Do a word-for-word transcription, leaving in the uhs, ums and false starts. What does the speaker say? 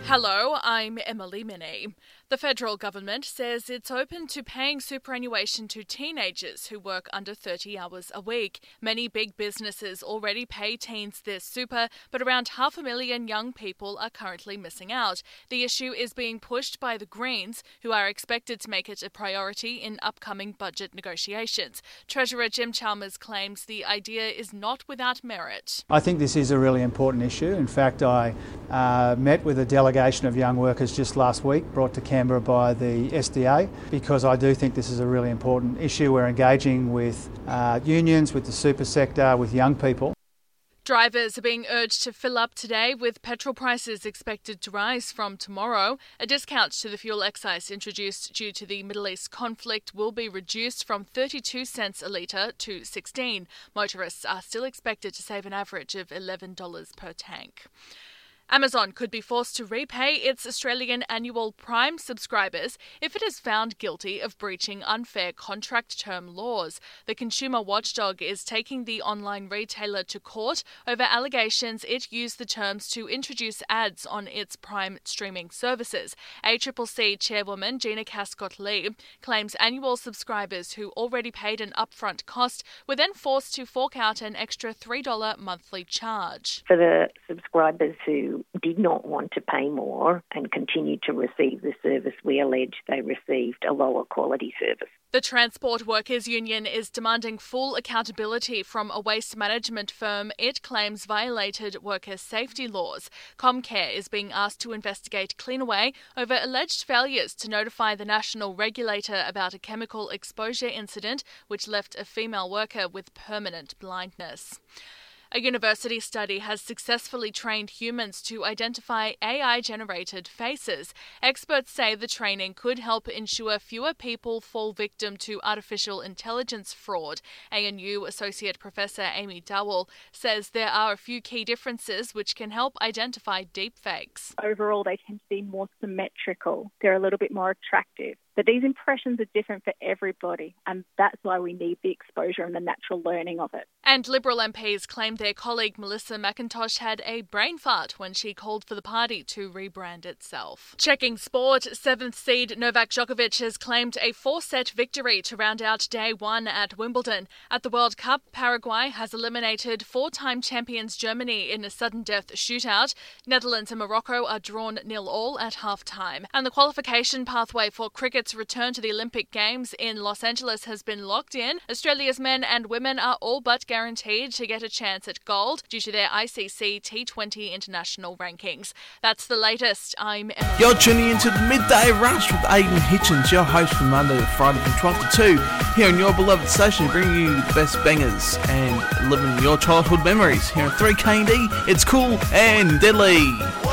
Hello, I'm Emily Minney. The federal government says it's open to paying superannuation to teenagers who work under thirty hours a week. Many big businesses already pay teens their super, but around half a million young people are currently missing out. The issue is being pushed by the Greens, who are expected to make it a priority in upcoming budget negotiations. Treasurer Jim Chalmers claims the idea is not without merit. I think this is a really important issue. In fact, I uh, met with a delegation of young workers just last week, brought to Canberra by the S D A, because I do think this is a really important issue. We're engaging with uh, unions, with the super sector, with young people. Drivers are being urged to fill up today, with petrol prices expected to rise from tomorrow. A discount to the fuel excise introduced due to the Middle East conflict will be reduced from thirty-two cents a litre to sixteen. Motorists are still expected to save an average of eleven dollars per tank. Amazon could be forced to repay its Australian annual Prime subscribers if it is found guilty of breaching unfair contract term laws. The consumer watchdog is taking the online retailer to court over allegations it used the terms to introduce ads on its Prime streaming services. A C C C chairwoman Gina Cascott-Lee claims annual subscribers who already paid an upfront cost were then forced to fork out an extra three dollars monthly charge. For the subscribers who did not want to pay more and continued to receive the service, we allege they received a lower quality service. The Transport Workers Union is demanding full accountability from a waste management firm it claims violated worker safety laws. Comcare is being asked to investigate Cleanaway over alleged failures to notify the national regulator about a chemical exposure incident which left a female worker with permanent blindness. A university study has successfully trained humans to identify A I-generated faces. Experts say the training could help ensure fewer people fall victim to artificial intelligence fraud. A N U Associate Professor Amy Dowell says there are a few key differences which can help identify deepfakes. Overall, they tend to be more symmetrical. They're a little bit more attractive. But these impressions are different for everybody, and that's why we need the exposure and the natural learning of it. And Liberal M Ps claimed their colleague Melissa McIntosh had a brain fart when she called for the party to rebrand itself. Checking sport, seventh seed Novak Djokovic has claimed a four-set victory to round out day one at Wimbledon. At the World Cup, Paraguay has eliminated four-time champions Germany in a sudden death shootout. Netherlands and Morocco are drawn nil all at half-time. And the qualification pathway for cricket's return to the Olympic Games in Los Angeles has been locked in. Australia's men and women are all but guaranteed to get a chance at gold due to their I C C T twenty international rankings. That's the latest. I'm Emily. You're tuning into the Midday Rush with Aidan Hitchens, your host from Monday to Friday from twelve to two, here on your beloved station, bringing you the best bangers and living your childhood memories. Here on three K and D, it's cool and deadly.